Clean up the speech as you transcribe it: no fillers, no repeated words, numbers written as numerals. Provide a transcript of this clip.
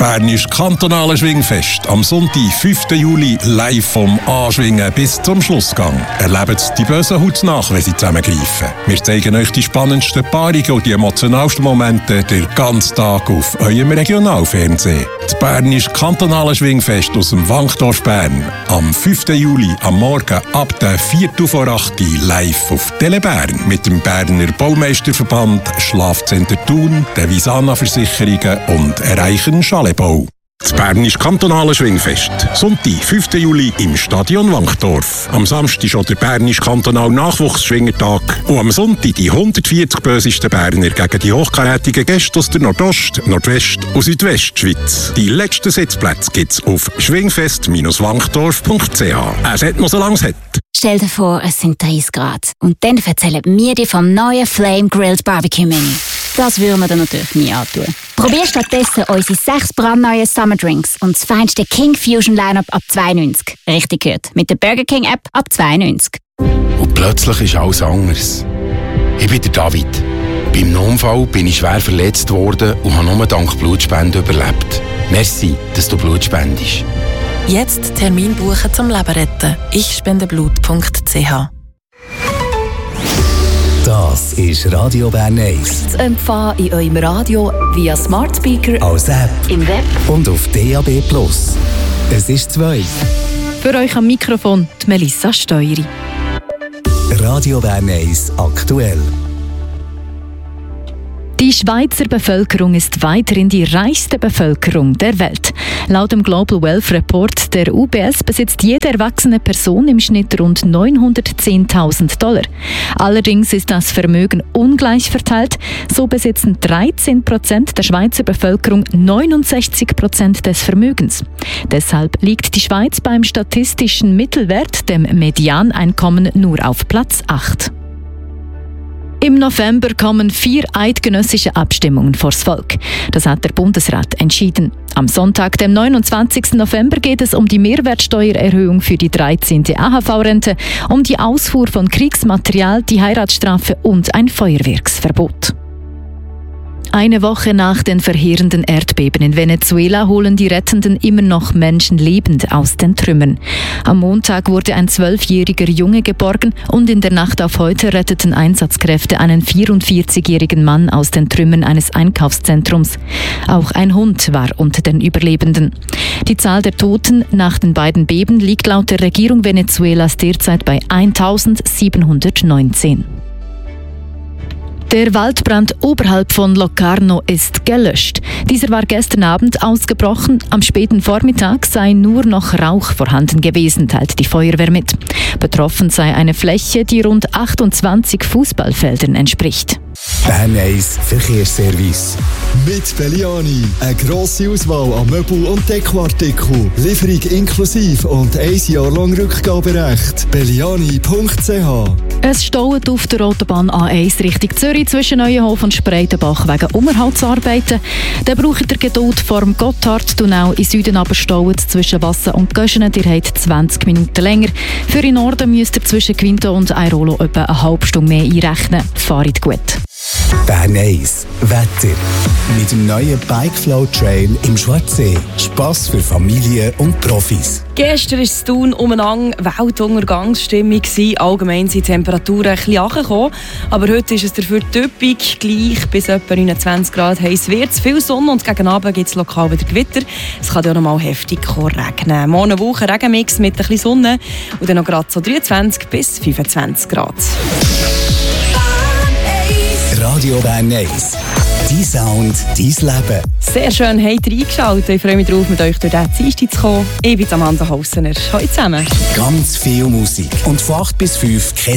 Bernische Kantonale Schwingfest. Am Sonntag, 5. Juli, live vom Anschwingen bis zum Schlussgang. Erlebt die bösen Haut nach, wenn sie zusammengreifen. Wir zeigen euch die spannendsten Paarungen und die emotionalsten Momente den ganzen Tag auf eurem Regionalfernsehen. Das Bernische Kantonale Schwingfest aus dem Wankdorf Bern. Am 5. Juli am Morgen ab der 7:04 live auf Tele Bern mit dem Berner Baumeisterverband, Schlafcenter Thun, der Visana Versicherungen und Erreichen Schalebau. Das Bernische Kantonale Schwingfest. Sonntag, 5. Juli im Stadion Wankdorf. Am Samstag schon der Bernische Kantonal Nachwuchsschwingertag. Und am Sonntag die 140 bösesten Berner gegen die hochkarätigen Gäste aus der Nordost-, Nordwest- und Südwestschweiz. Die letzten Sitzplätze gibt's auf schwingfest-wankdorf.ch. Es hat noch so lange es hat. Stell dir vor, es sind 30 Grad. Und dann erzählen wir dir vom neuen Flame Grilled Barbecue Menü. Das würden wir dir natürlich nie antun. Probier stattdessen unsere 6 brandneuen Summer Drinks und das feinste King Fusion Lineup ab 92. Richtig gehört. Mit der Burger King App ab 92. Und plötzlich ist alles anders. Ich bin der David. Beim Unfall bin ich schwer verletzt worden und habe nur dank Blutspende überlebt. Merci, dass du Blut spendest. Jetzt Termin buchen zum Leben retten. ichspendeblut.ch. Das ist Radio Bern 1. Zu empfangen in eurem Radio via Smart Speaker, Als App im Web und auf DAB+. Es ist 2. Für euch am Mikrofon die Melissa Steueri. Radio Bern 1 aktuell. Die Schweizer Bevölkerung ist weiterhin die reichste Bevölkerung der Welt. Laut dem Global Wealth Report der UBS besitzt jede erwachsene Person im Schnitt rund $910.000. Allerdings ist das Vermögen ungleich verteilt. So besitzen 13% der Schweizer Bevölkerung 69% des Vermögens. Deshalb liegt die Schweiz beim statistischen Mittelwert, dem Medianeinkommen, nur auf Platz 8. Im November kommen 4 eidgenössische Abstimmungen vors Volk. Das hat der Bundesrat entschieden. Am Sonntag, dem 29. November, geht es um die Mehrwertsteuererhöhung für die 13. AHV-Rente, um die Ausfuhr von Kriegsmaterial, die Heiratsstrafe und ein Feuerwerksverbot. Eine Woche nach den verheerenden Erdbeben in Venezuela holen die Rettenden immer noch Menschen lebend aus den Trümmern. Am Montag wurde ein 12-jähriger Junge geborgen und in der Nacht auf heute retteten Einsatzkräfte einen 44-jährigen Mann aus den Trümmern eines Einkaufszentrums. Auch ein Hund war unter den Überlebenden. Die Zahl der Toten nach den beiden Beben liegt laut der Regierung Venezuelas derzeit bei 1719. Der Waldbrand oberhalb von Locarno ist gelöscht. Dieser war gestern Abend ausgebrochen. Am späten Vormittag sei nur noch Rauch vorhanden gewesen, teilt die Feuerwehr mit. Betroffen sei eine Fläche, die rund 28 Fußballfeldern entspricht. Bern 1 Verkehrsservice. Mit Belliani. Eine grosse Auswahl an Möbel- und Dekoartikeln. Lieferung inklusive und 1 Jahr lang Rückgaberecht. Belliani.ch. Es staut auf der Autobahn A1 Richtung Zürich zwischen Neuenhof und Spreitenbach wegen Unterhaltsarbeiten. Dann braucht ihr Geduld vor dem Gotthardtunnel. In Süden aber staut zwischen Wasser und Göschenen. Ihr habt 20 Minuten länger. Für den Norden müsst ihr zwischen Quinto und Airolo etwa eine halbe Stunde mehr einrechnen. Fahrt gut. Bern 1 Wetter. Mit dem neuen Bikeflow Trail im Schwarzsee. Spass für Familien und Profis. Gestern war es Thun umeinander Weltuntergangsstimmung. Allgemein sind die Temperaturen ein bisschen runtergekommen. Aber heute ist es dafür typisch gleich bis etwa 29 Grad heiß wird. Viel Sonne und gegen Abend gibt es lokal wieder Gewitter. Es kann ja auch noch mal heftig regnen. Morgen eine Woche Regenmix mit ein bisschen Sonne und dann noch gerade so 23 bis 25 Grad. Radio Bern 1. Dein Sound, dein Leben. Sehr schön, habt ihr eingeschaltet. Ich freue mich darauf, mit euch durch diesen Dienstag zu kommen. Ich bin Amanda Hausener. Hallo zusammen. Ganz viel Musik. Und von 8 bis 5